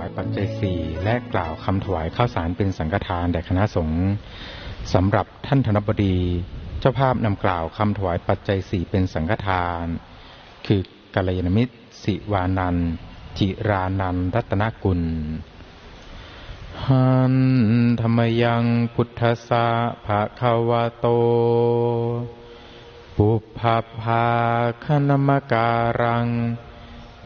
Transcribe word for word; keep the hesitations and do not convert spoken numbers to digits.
ายปัจจัยสี่และกล่าวคำถวายข้าวสารเป็นสังฆทานแด่คณะสงฆ์สำหรับท่านธนบดีเจ้าภาพนำกล่าวคำถวายปัจจัยสี่เป็นสังฆทานคือกัลยาณมิตรศิวานันท์จิรานันท์รัตนกุลหันธรรมยังพุทธัสสะภะคะวะโตปุพพภาคณมการัง